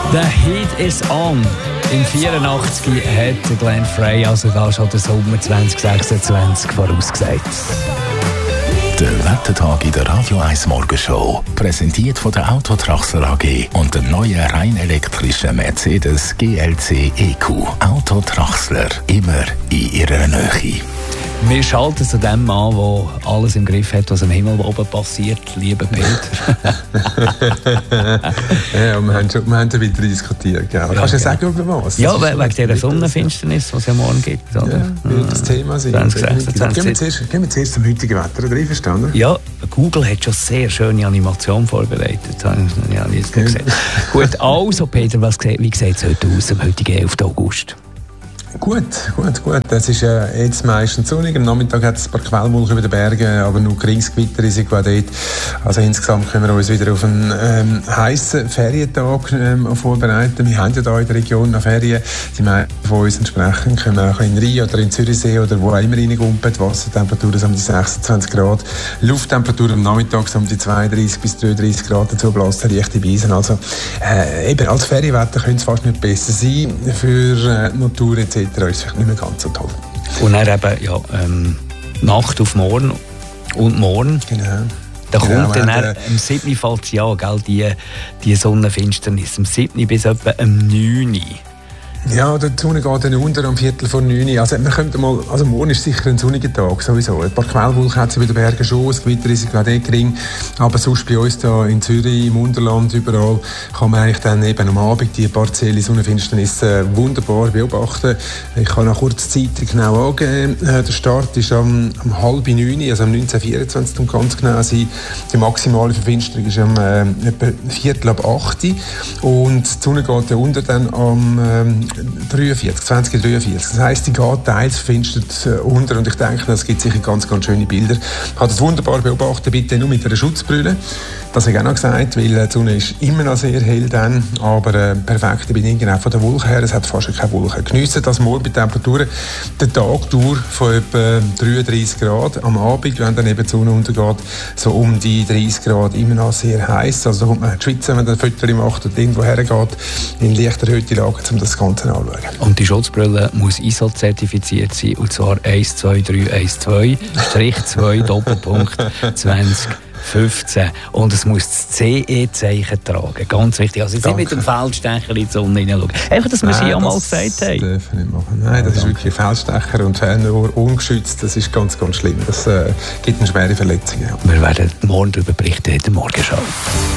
The Heat is on. Im 84 hat Glenn Frey also da schon den Sommer 2026 vorausgesagt. Der Wettertag in der Radio 1 Morgenshow. Präsentiert von der Autotraxler AG und dem neuen rein elektrischen Mercedes GLC EQ. Autotraxler, immer in ihrer Nähe. Wir schalten zu dem Mann, der alles im Griff hat, was am Himmel oben passiert, lieber Peter. Ja, wir haben schon wieder diskutiert. Gell? Kannst du sagen, über was? Ja, wegen dieser Sonnenfinsternis, die es ja morgen gibt. Oder? Ja, wird das Thema sein. 2026. Gehen wir zuerst zum heutigen Wetter. Oder einverstanden? Ja, Google hat schon sehr schöne Animation vorbereitet. Das habe ich ja nicht gesehen. Gut, also Peter, wie sieht es heute aus, am heutigen 11. August? Gut. Es ist jetzt meistens sonnig. Am Nachmittag hat es ein paar Quellwolken über den Bergen, aber nur geringes Gewitterrisiko dort. Also insgesamt können wir uns wieder auf einen heissen Ferientag vorbereiten. Wir haben ja hier in der Region noch Ferien. Die meisten von uns entsprechend können auch in Rhein oder in Zürichsee oder wo auch immer reingumpen. Die Wassertemperatur ist um die 26 Grad. Lufttemperatur am Nachmittag um die 32 bis 33 Grad. Dazu bläst leichte Beisen. Also eben als Ferienwetter könnte es fast nicht besser sein. Für Natur etc. ist vielleicht nicht mehr ganz so toll. Und dann eben Nacht auf morgen und morgen. Genau. Da kommt dann am 7. fällt es ja, gell, die Sonnenfinsternis. Am 7. bis etwa am 9. Ja, die Sonne geht dann unter um 8:45. Also, also morgen ist sicher ein sonniger Tag, sowieso. Ein paar Quellwolken hat es über den Bergen schon, das Gewitterrisiko ist gering. Aber sonst bei uns hier in Zürich, im Unterland, überall, kann man eigentlich dann eben am Abend die partielle Sonnenfinsternis wunderbar beobachten. Ich kann noch kurz die Zeit genau angeben. Der Start ist um 8:30, also um 19:24 um ganz genau sein. Die maximale Verfinsterung ist um etwa 7:45. Und die Sonne geht dann unter dann am 20:43. Das heisst, die geht teils verfinstert unter und ich denke, das gibt sicher ganz schöne Bilder. Ich habe das wunderbar beobachtet, bitte nur mit einer Schutzbrille. Das habe ich auch noch gesagt, weil die Sonne ist immer noch sehr hell dann, aber perfekte Bedingungen auch von der Wolke her. Es hat fast keine Wolken. Geniessen das morgen bei Temperaturen den Tag durch von etwa 33 Grad. Am Abend, wenn dann eben die Sonne untergeht, so um die 30 Grad, immer noch sehr heiß. Also da kommt man in die Schweiz, wenn man ein Foto macht und irgendwo hergeht, in leicht erhöhte Lage, um das Ganze anzuschauen. Und die Schutzbrille muss ISO-zertifiziert sein, und zwar 12312-2 Doppelpunkt 2015. Und es muss das CE-Zeichen tragen. Ganz wichtig. Also jetzt nicht mit dem Feldstecher in die Sonne hineinschauen. Einfach, dass wir es ja mal gesagt haben. Das dürfen wir nicht machen. Nein, das ist wirklich Feldstecher und Fernrohr ungeschützt. Das ist ganz schlimm. Das gibt eine schwere Verletzung. Ja. Wir werden morgen darüber berichten in der Morgenschau.